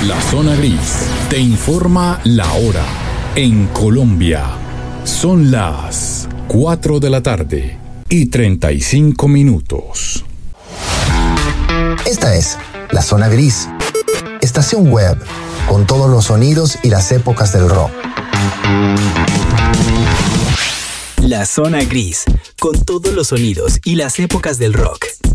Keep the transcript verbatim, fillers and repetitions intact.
La Zona Gris te informa la hora. En Colombia son las cuatro de la tarde y treinta y cinco minutos. Esta es La Zona Gris, estación web con todos los sonidos y las épocas del rock. La Zona Gris, con todos los sonidos y las épocas del rock.